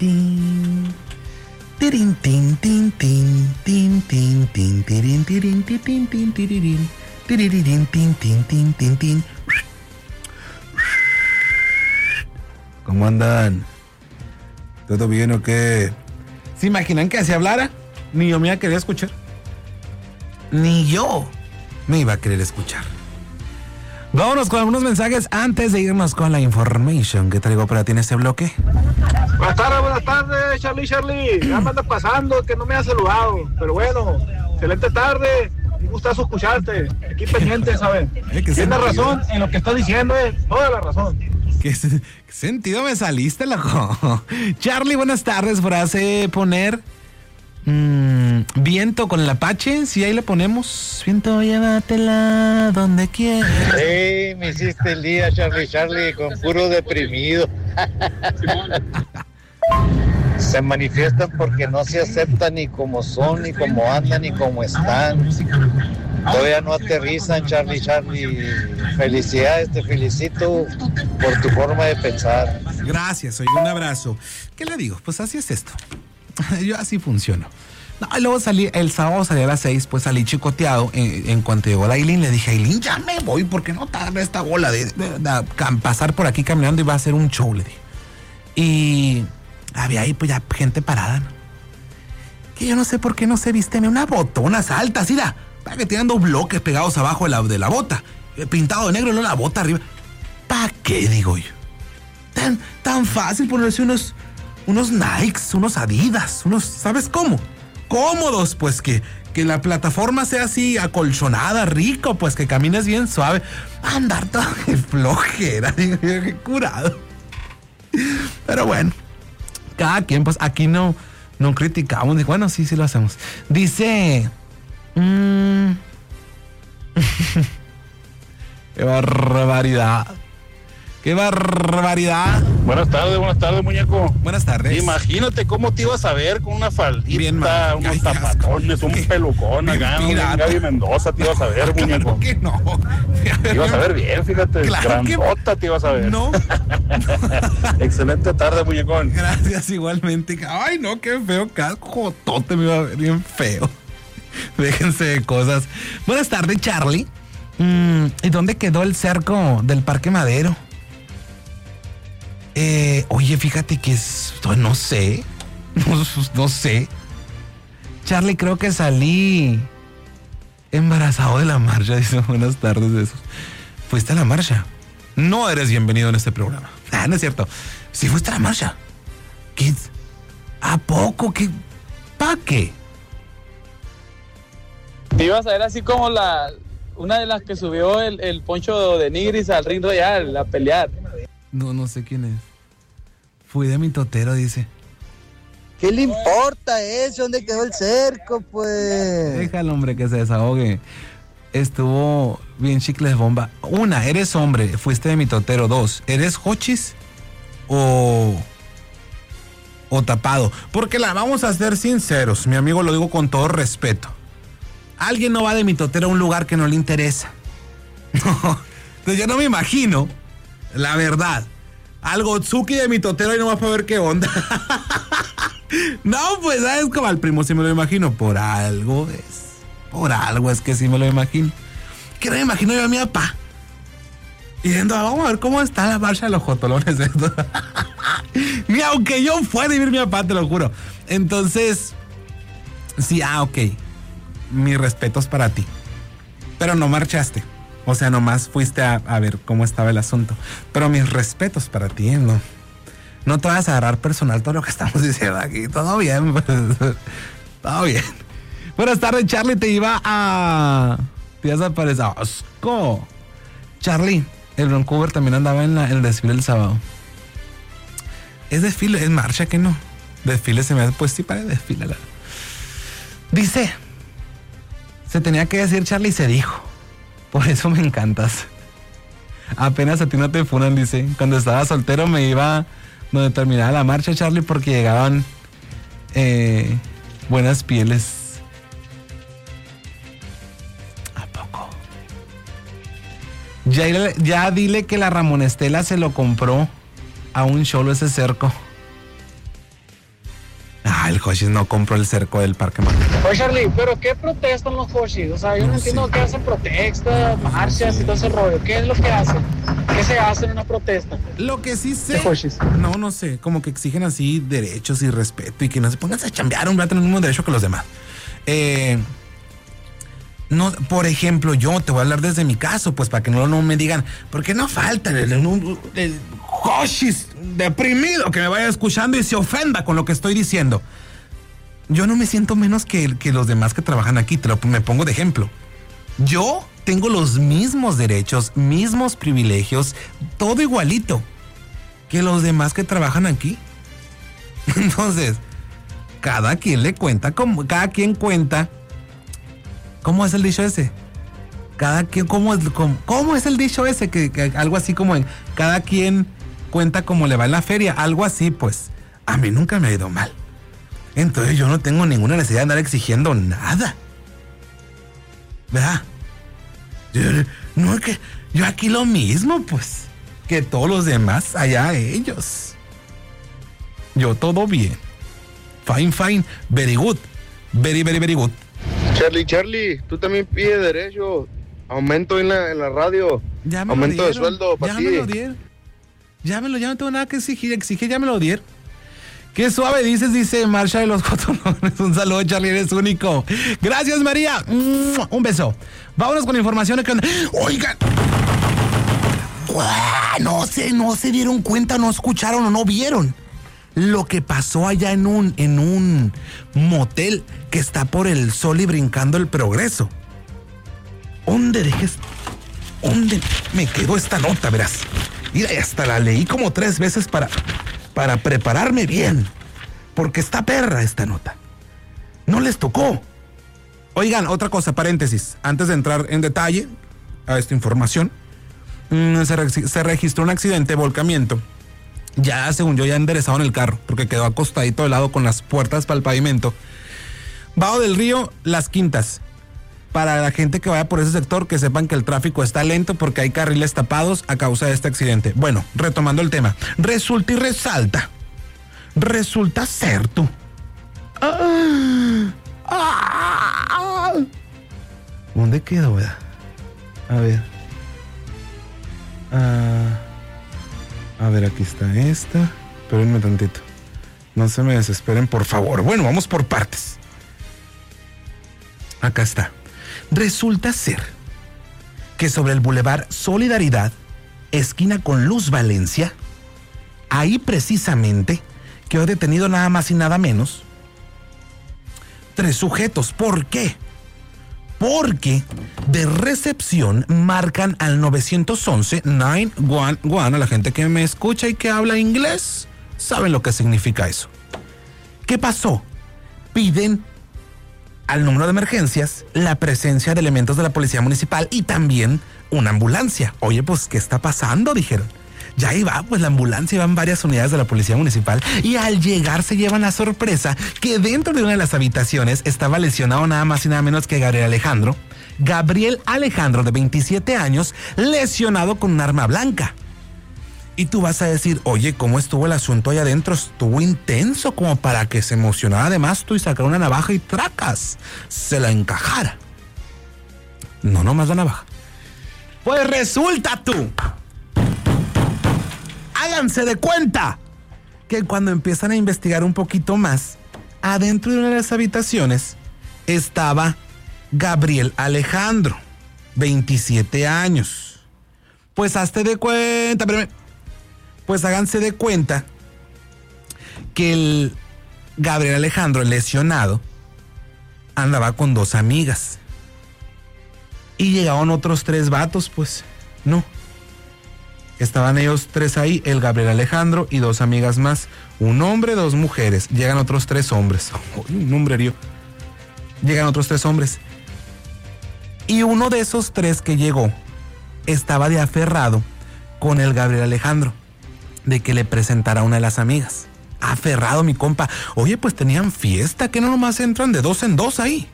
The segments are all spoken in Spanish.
tin. Tirin, tin, tin, tin, tin, tin, tin, tirin, tirin, tin, tin, tin, tiririn, tiririn, tin, tin, tin, tin, tin. ¿Cómo andan? ¿Todo bien o qué? ¿Se imaginan que así hablara? Ni yo me iba a querer escuchar. Ni yo me iba a querer escuchar. Vámonos con algunos mensajes antes de irnos con la information que traigo para ti en este bloque. Buenas tardes, Charlie. Ya me anda pasando, que no me ha saludado. Pero bueno, excelente tarde. Un gustazo escucharte. Aquí pendiente, ¿sabes? Tienes razón en lo que estás diciendo, toda la razón. ¿Qué sentido me saliste, loco? Charlie, buenas tardes. Frase poner viento con el Apache. Si ahí le ponemos viento, llévatela donde quieras. Sí, me hiciste el día, Charlie, con puro deprimido. Se manifiestan porque no se aceptan ni como son, ni como andan, ni como están. Todavía no aterrizan, Charlie. Felicidades, te felicito por tu forma de pensar. Gracias, oye, un abrazo. ¿Qué le digo? Pues así es esto. Yo así funciono. No, y luego el sábado salí a las 6, pues salí chicoteado. En cuanto llegó la Aileen, le dije, Aileen, ya me voy, porque no tarda esta bola de pasar por aquí caminando y va a hacer un show, le dije. Y había ahí pues ya gente parada, ¿no? Que yo no sé por qué no se vísteme unas botonas altas, mira, para que tengan dos bloques pegados abajo de la bota, pintado de negro y luego la bota arriba. ¿Para qué, digo yo? Tan fácil ponerse unos Nikes, unos Adidas, ¿sabes cómo? Cómodos, pues que la plataforma sea así acolchonada, rico, pues que camines bien suave. Andar toda flojera, digo yo, qué curado. Pero bueno, cada quien, pues aquí no criticamos. Bueno, sí lo hacemos. Dice... ¡Qué barbaridad! ¡Qué barbaridad! Buenas tardes, muñeco. Buenas tardes. Imagínate cómo te ibas a ver con una faldita, bien mal, unos zapatones, un pelucón acá, un Gaby Mendoza te ibas a ver, muñeco. Claro que no. Te ibas a ver bien, fíjate, claro grandota te ibas a ver. No. Excelente tarde, muñecón. Gracias, igualmente. Ay, no, qué feo, jotote me iba a ver bien feo. Déjense de cosas. Buenas tardes, Charlie. ¿Y dónde quedó el cerco del Parque Madero? Oye, fíjate que no sé. No sé. Charlie, creo que salí embarazado de la marcha. Dice, buenas tardes, esos. ¿Fuiste a la marcha? No eres bienvenido en este programa. No es cierto. Sí fuiste a la marcha. ¿Qué? ¿A poco? ¿Qué? ¿Para qué? Te ibas a ver así como una de las que subió el Poncho de Nigris al Ring Royal a pelear. No sé quién es. Fui de mi totero, dice. ¿Qué le importa eso? ¿Dónde quedó el cerco, pues? Déjalo, hombre, que se desahogue. Estuvo bien chicles bomba. 1, eres hombre, fuiste de mi totero. 2, ¿eres hochis o tapado? Porque vamos a ser sinceros, mi amigo, lo digo con todo respeto. Alguien no va de mi totero a un lugar que no le interesa. No, entonces yo no me imagino, la verdad, algo Tsuki de mi totero y no va para ver qué onda. No, pues, ¿sabes? Como al primo sí me lo imagino. Por algo es que sí me lo imagino. Que no me imagino yo a mi papá. Y diciendo, vamos a ver cómo está la marcha de los jotolones. Ni aunque yo fuera a vivir mi papá, te lo juro. Entonces, sí, ok. Mis respetos para ti. Pero no marchaste. O sea, nomás fuiste a ver cómo estaba el asunto. Pero mis respetos para ti, ¿no? No te vas a agarrar personal todo lo que estamos diciendo aquí. Todo bien, pues. Todo bien. Buenas tardes, Charlie. Te ibas a aparecer. ¡Asco! Charlie, el Vancouver también andaba en el desfile el sábado. Es desfile, es marcha, que no. Desfile se me hace, pues sí, para desfile. Dice, se tenía que decir, Charlie, y se dijo. Por eso me encantas. Apenas a ti no te funan, dice. Cuando estaba soltero me iba donde terminaba la marcha, Charlie, porque llegaban buenas pieles. ¿A poco? Ya dile que la Ramón Estela se lo compró a un cholo ese cerco. El Hoshis no compró el cerco del Parque Marqués. Oye, Charlie, ¿pero qué protestan los Hoshis? O sea, yo no entiendo qué hacen protestas, marchas y todo ese rollo. ¿Qué es lo que hacen? ¿Qué se hace en una protesta? Lo que sí sé... Hoshis. No sé, como que exigen así derechos y respeto y que no se pongan a chambear, un tener el mismo derecho que los demás. No, por ejemplo, yo te voy a hablar desde mi caso, pues para que no me digan, ¿por qué no falta el Hoshis deprimido que me vaya escuchando y se ofenda con lo que estoy diciendo? Yo no me siento menos que los demás que trabajan aquí, me pongo de ejemplo. Yo tengo los mismos derechos, mismos privilegios, todo igualito que los demás que trabajan aquí. Entonces, cada quien cuenta. ¿Cómo es el dicho ese? ¿Cómo es el dicho ese? Que algo así como cada quien cuenta como le va en la feria, algo así, pues. A mí nunca me ha ido mal. Entonces yo no tengo ninguna necesidad de andar exigiendo nada. ¿Verdad? Yo aquí lo mismo, pues, que todos los demás, allá ellos. Yo todo bien. Fine. Very good. Very good. Charlie, tú también pides derecho. Aumento en la radio. Aumento de sueldo para ti. Ya me lo dieron. Ya no tengo nada que exigir, ya me lo dieron. Qué suave dice Marsha de los Cotonones. Un saludo, Charlie, eres único. Gracias, María. Un beso. Vámonos con información. Oigan. No se dieron cuenta, no escucharon o no vieron lo que pasó allá en un motel que está por el Sol y brincando el Progreso. ¿Dónde me quedó esta nota, verás? Mira, hasta la leí como 3 veces para prepararme bien, porque está perra esta nota. No les tocó. Oigan, otra cosa, paréntesis, antes de entrar en detalle a esta información, se registró un accidente, volcamiento. Ya, según yo, ya enderezado en el carro, porque quedó acostadito de lado con las puertas para el pavimento. Bajo del Río, Las Quintas. Para la gente que vaya por ese sector, que sepan que el tráfico está lento porque hay carriles tapados a causa de este accidente. Bueno, retomando el tema. Resulta y resalta. Resulta ser tú. ¿Dónde quedó, verdad? A ver, aquí está esta. Espérenme tantito. No se me desesperen, por favor. Bueno, vamos por partes. Acá está. Resulta ser que sobre el Boulevard Solidaridad, esquina con Luz Valencia, ahí precisamente quedó detenido nada más y nada menos 3 sujetos. ¿Por qué? Porque de recepción marcan al 911, 911, a la gente que me escucha y que habla inglés, saben lo que significa eso. ¿Qué pasó? Piden al número de emergencias la presencia de elementos de la policía municipal y también una ambulancia. Oye, pues, ¿qué está pasando? Dijeron. Ya iba, pues la ambulancia, iban varias unidades de la policía municipal y al llegar se llevan la sorpresa que dentro de una de las habitaciones estaba lesionado nada más y nada menos que Gabriel Alejandro, de 27 años, lesionado con un arma blanca. Y tú vas a decir, oye, ¿cómo estuvo el asunto allá adentro? Estuvo intenso como para que se emocionara además tú y sacara una navaja y tracas, se la encajara. No, nomás la navaja. Pues resulta tú. Háganse de cuenta que cuando empiezan a investigar un poquito más, adentro de una de las habitaciones estaba Gabriel Alejandro, 27 años. Pues hazte de cuenta, pues háganse de cuenta que el Gabriel Alejandro, lesionado, andaba con 2 amigas. Y llegaban otros 3 vatos, pues, no. Estaban ellos 3 ahí, el Gabriel Alejandro y 2 amigas más. Un hombre, 2 mujeres. Llegan otros 3 hombres. Un nombrerío. Llegan otros 3 hombres. Y uno de esos 3 que llegó estaba de aferrado con el Gabriel Alejandro, de que le presentara a una de las amigas. Aferrado, mi compa. Oye, pues tenían fiesta, que no nomás entran de 2 en 2 ahí.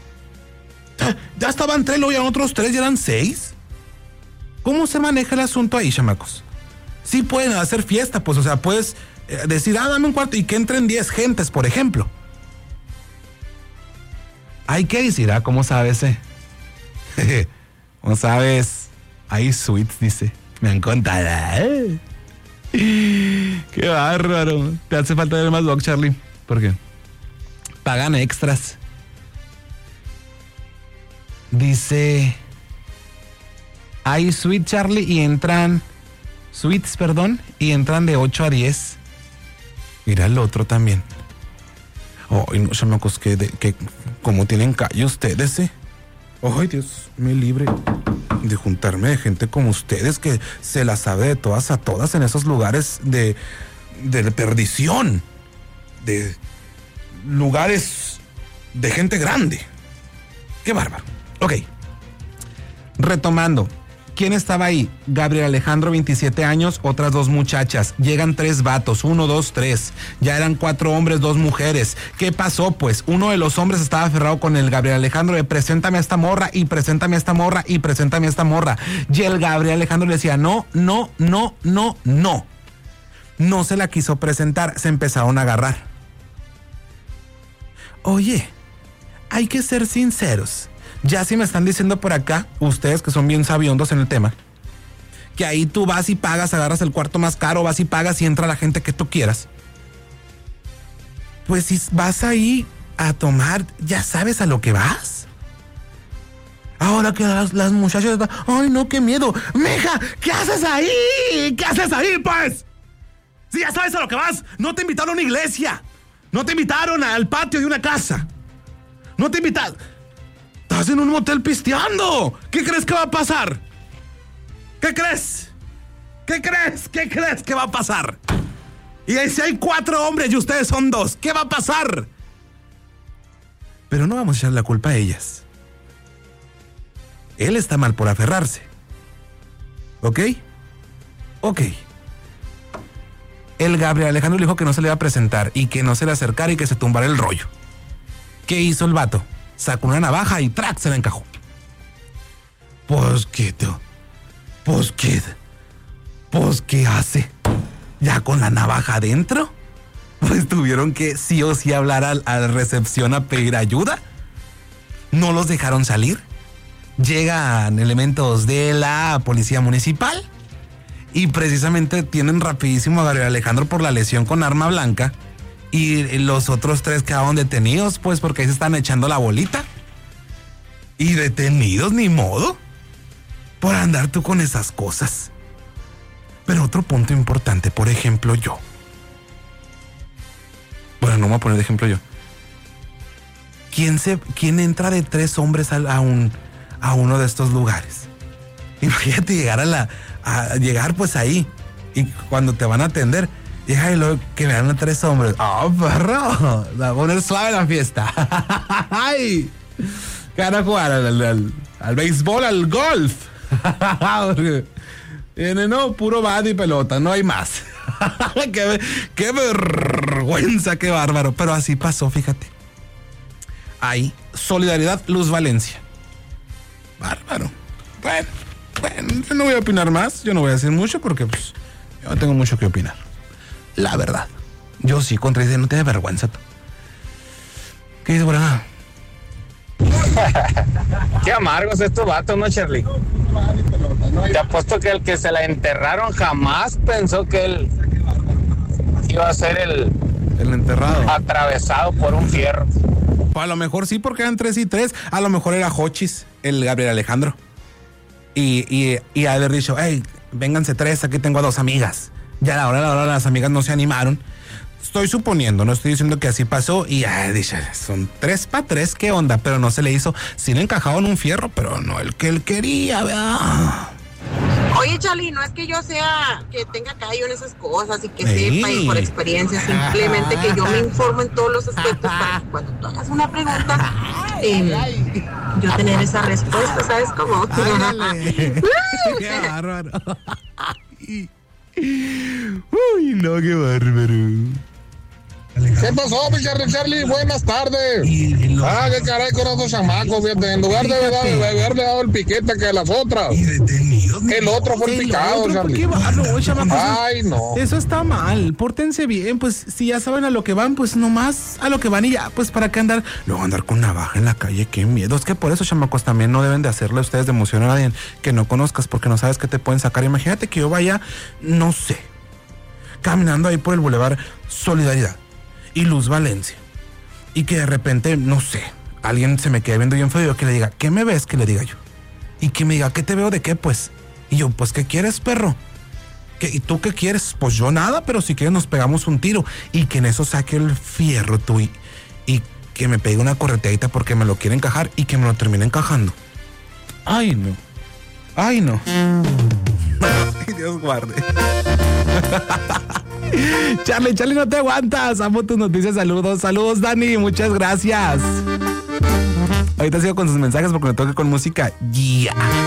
Ya estaban 3, luego ya otros 3, ya eran 6. ¿Cómo se maneja el asunto ahí, chamacos? Sí pueden hacer fiesta, pues, o sea, puedes decir, dame un cuarto y que entren 10 gentes, por ejemplo. Ay, ¿qué decirá? ¿Cómo sabes, ¿Cómo sabes? Hay suites, dice. Me han contado. Qué bárbaro. Te hace falta ver más blog, Charlie. ¿Por qué? Pagan extras. Dice... Hay suite, Charlie, y entran... Suites, perdón, y entran de 8 a 10. Mira el otro también. Ay, no, chamacos, que como tienen calle ustedes, Ay, Dios me libre de juntarme de gente como ustedes que se la sabe de todas a todas en esos lugares de perdición. De lugares de gente grande. Qué bárbaro. Ok. Retomando. ¿Quién estaba ahí? Gabriel Alejandro, 27 años, otras 2 muchachas. Llegan 3 vatos, 1, 2, 3. Ya eran 4 hombres, 2 mujeres. ¿Qué pasó? Pues uno de los hombres estaba aferrado con el Gabriel Alejandro de preséntame a esta morra y preséntame a esta morra y preséntame a esta morra. Y el Gabriel Alejandro le decía no. No se la quiso presentar, se empezaron a agarrar. Oye, hay que ser sinceros. Ya si me están diciendo por acá, ustedes que son bien sabiondos en el tema, que ahí tú vas y pagas, agarras el cuarto más caro, vas y pagas y entra la gente que tú quieras. Pues si vas ahí a tomar, ya sabes a lo que vas. Ahora que las muchachas van, ay no, qué miedo. Mija, ¿qué haces ahí? ¿Qué haces ahí, pues? Si ya sabes a lo que vas, no te invitaron a una iglesia. No te invitaron al patio de una casa. No te invitaron... Estás en un motel pisteando. ¿Qué crees que va a pasar? ¿Qué crees? ¿Qué crees que va a pasar? Y ahí si hay 4 hombres y ustedes son 2, ¿qué va a pasar? Pero no vamos a echar la culpa a ellas. Él está mal por aferrarse. ¿Ok? El Gabriel Alejandro le dijo que no se le iba a presentar y que no se le acercara y que se tumbara el rollo. ¿Qué hizo el vato? Sacó una navaja y ¡trac! Se la encajó. Pues ¿qué hace? ¿Ya con la navaja adentro? Pues tuvieron que sí o sí hablar a la recepción a pedir ayuda. No los dejaron salir. Llegan elementos de la policía municipal y precisamente tienen rapidísimo a Gabriel Alejandro por la lesión con arma blanca. Y los otros 3 quedaron detenidos, pues porque ahí se están echando la bolita. Y detenidos, ni modo. Por andar tú con esas cosas. Pero otro punto importante, por ejemplo, yo. Bueno, no me voy a poner de ejemplo yo. ¿Quién entra de 3 hombres a uno de estos lugares? Imagínate llegar pues ahí. Y cuando te van a atender... Deja y luego que me dan a 3 hombres. ¡Oh, perro! Va a poner suave la fiesta. ¡Ay! ¿Qué van a jugar? ¿Al béisbol, al golf? No, puro bat y pelota, no hay más. ¡Qué vergüenza, qué bárbaro! Pero así pasó, fíjate. Ahí, Solidaridad Luz Valencia. Bárbaro. Bueno, yo no voy a opinar más. Yo no voy a decir mucho porque pues, yo no tengo mucho que opinar. La verdad. Yo sí, contra ese no te da vergüenza. ¿Qué dice por acá? Qué amargos estos vatos, ¿no, Charlie? Te apuesto que el que se la enterraron jamás pensó que él iba a ser el enterrado. Atravesado por un fierro. Pues a lo mejor sí, porque eran 3 y 3. A lo mejor era Jochis, el Gabriel Alejandro. Y haber dicho, hey, vénganse 3, aquí tengo a 2 amigas. Ya a la hora las amigas no se animaron. Estoy suponiendo, no estoy diciendo que así pasó. Y dice, son 3 para 3, ¿qué onda? Pero no se le hizo. Sí le encajaba en un fierro, pero no el que él quería, ¿verdad? Oye, Charlie, no es que yo sea que tenga callo en esas cosas y que sepa y por experiencia, simplemente que yo me informo en todos los aspectos para que cuando tú hagas una pregunta, yo tener esa respuesta, ¿sabes cómo? ¡Qué bárbaro! Uy, no, qué bárbaro. ¿Qué pasó, mi Charlie? Buenas tardes. Qué caray con esos chamacos, fíjate. En lugar de haberle dado el piquete que a las otras, el otro fue el picado, Charlie. Ay, no. Eso está mal. Pórtense bien, pues si ya saben a lo que van, pues nomás a lo que van y ya, pues para qué andar. Luego andar con navaja en la calle, qué miedo. Es que por eso, chamacos, también no deben de hacerle a ustedes de emoción a alguien que no conozcas, porque no sabes qué te pueden sacar. Imagínate que yo vaya, no sé, caminando ahí por el Boulevard Solidaridad y Luz Valencia, y que de repente, no sé, alguien se me quede viendo bien feo y que le diga, ¿qué me ves? Que le diga yo. Y que me diga, ¿qué te veo de qué, pues? Y yo, pues, ¿qué quieres, perro? ¿Y tú qué quieres? Pues yo nada, pero si quieres nos pegamos un tiro. Y que en eso saque el fierro tú y que me pegue una correteadita porque me lo quiere encajar y que me lo termine encajando. Ay, no. Ay, no. Dios guarde. Charlie, no te aguantas. Amo tus noticias. Saludos, Dani. Muchas gracias. Ahorita sigo con sus mensajes porque me toque con música. Yeah.